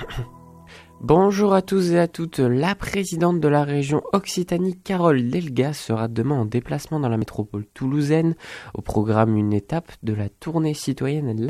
Bonjour à tous et à toutes, la présidente de la région Occitanie, Carole Delga, sera demain en déplacement dans la métropole toulousaine. Au programme, une étape de la tournée citoyenne